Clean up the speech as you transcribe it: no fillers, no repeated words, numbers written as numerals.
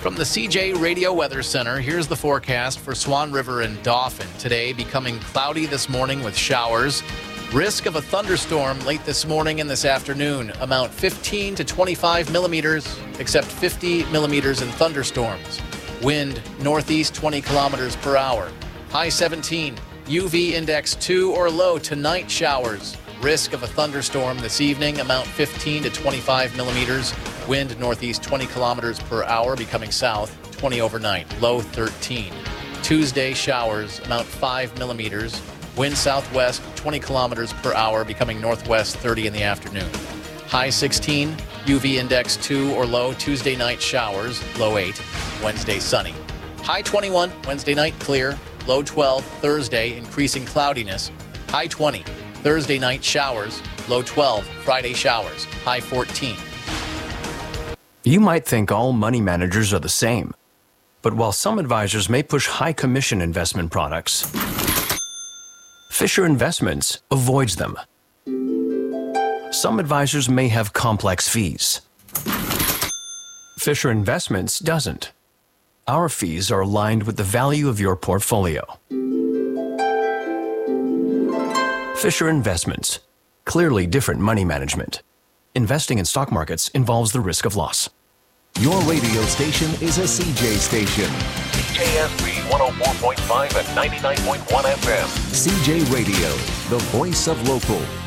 From the CJ Radio Weather Center, here's the forecast for Swan River and Dauphin. Today becoming cloudy this morning with showers. Risk of a thunderstorm late this morning and this afternoon. Amount 15 to 25 millimeters, except 50 millimeters in thunderstorms. Wind northeast 20 kilometers per hour. High 17. UV index 2 or low tonight showers. Risk of a thunderstorm this evening. Amount 15 to 25 millimeters. Wind northeast 20 kilometers per hour, becoming south 20 overnight. Low 13. Tuesday showers. Amount 5 millimeters. Wind southwest 20 kilometers per hour, becoming northwest 30 in the afternoon. High 16. UV index 2 or low. Tuesday night showers. Low 8. Wednesday sunny. High 21. Wednesday night clear. Low 12. Thursday increasing cloudiness. High 20. Thursday night showers. Low 12. Friday showers. High 14. You might think all money managers are the same. But while some advisors may push high commission investment products, Fisher Investments avoids them. Some advisors may have complex fees. Fisher Investments doesn't. Our fees are aligned with the value of your portfolio. Fisher Investments. Clearly different money management. Investing in stock markets involves the risk of loss. Your radio station is a CJ station. CJSB 104.5 and 99.1 FM. CJ Radio, the voice of local.